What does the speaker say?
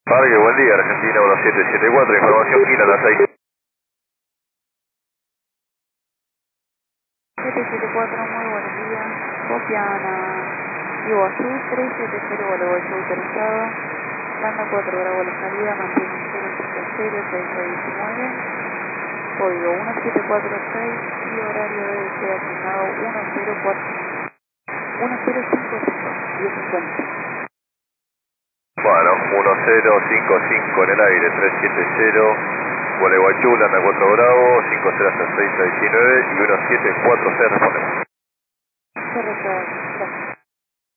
Parque, buen día, Argentina 1774, información Kilo, las 6. 774, muy buenos días. Copian a Iguazú 370, vuelo Iguazú autorizado. Banda 4, grabo la salida, mantiene 050-6619. Código 1746 y horario de deseo asignado 1055, 1050. Bueno, 1055 en el aire, 370, Gualeguaychú, Landa 4 Bravo, 50 hasta 6619 y 1746 respondemos. Correcto.